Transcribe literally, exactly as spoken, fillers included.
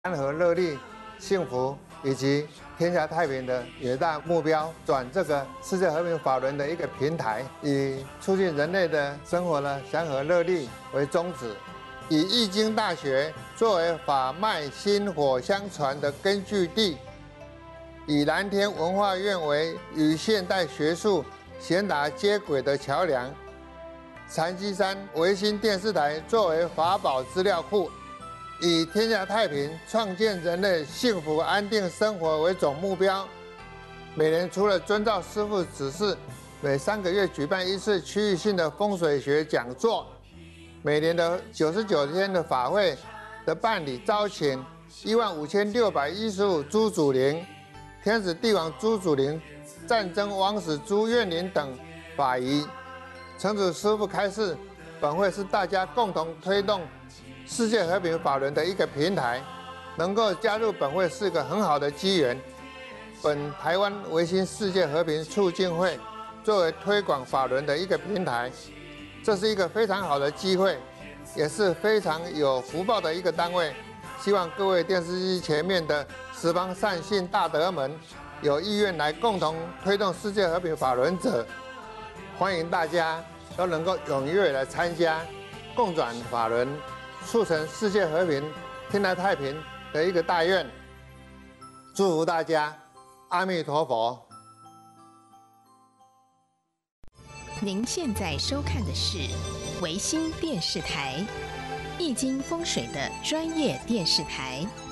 安和乐利、幸福以及天下太平的远大目标，转这个世界和平法轮的一个平台，以促进人类的生活呢祥和乐利为宗旨，以易经大学作为法脉薪火相传的根据地，以蓝天文化院为与现代学术贤达接轨的桥梁，禅机山维新电视台作为法宝资料库。 以天下太平、创建人类幸福安定生活为总目标，每年除了遵照师父指示，每三个月举办一次区域性的风水学讲座，每年的九十九天的法会的办理，招请一万五千六百一十五朱祖灵、天子帝王朱祖灵、战争王子朱愿麟等法仪。诚主师父开示，本会是大家共同推动 世界和平法轮的一个平台，能够加入本会是个很好的机缘。本台湾维新世界和平促进会作为推广法轮的一个平台，这是一个非常好的机会，也是非常有福报的一个单位。希望各位电视机前面的十方善信大德们，有意愿来共同推动世界和平法轮者，欢迎大家都能够踊跃来参加，共转法轮， 促成世界和平、天下太平的一个大愿，祝福大家，阿弥陀佛。 您现在收看的是维新电视台，易经风水的专业电视台。